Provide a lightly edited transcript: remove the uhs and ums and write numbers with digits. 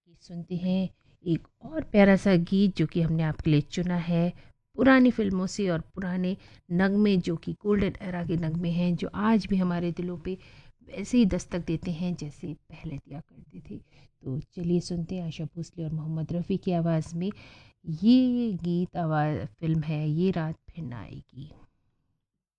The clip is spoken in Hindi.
आइए सुनते हैं एक और प्यारा सा गीत जो कि हमने आपके लिए चुना है पुरानी फिल्मों से और पुराने नगमे जो कि गोल्डन एरा के नगमे हैं जो आज भी हमारे दिलों पे वैसे ही दस्तक देते हैं जैसे पहले दिया करते थे। तो चलिए सुनते हैं आशा भोसले और मोहम्मद रफ़ी की आवाज़ में ये गीत। आवाज़ फिल्म है ये रात फिर ना आएगी।